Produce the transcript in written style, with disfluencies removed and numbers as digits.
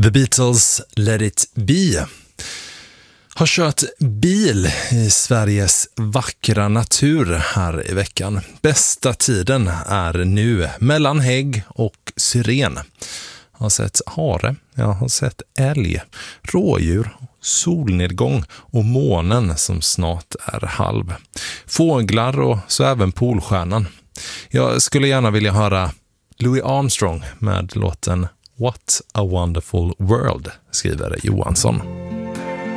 The Beatles, Let It Be. Har kört bil i Sveriges vackra natur här i veckan. Bästa tiden är nu mellan hägg och syren. Jag har sett hare, jag har sett älg, rådjur, solnedgång och månen som snart är halv. Fåglar och så även polstjärnan. Jag skulle gärna vilja höra Louis Armstrong med låten What a Wonderful World, skriver Johansson.